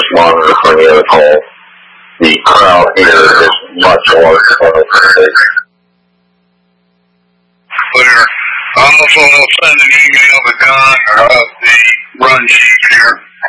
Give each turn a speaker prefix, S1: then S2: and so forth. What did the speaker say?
S1: monitor for any other call. The crowd here is much larger than the station.
S2: Clear. I'm also sending an email to Don or the run sheet here.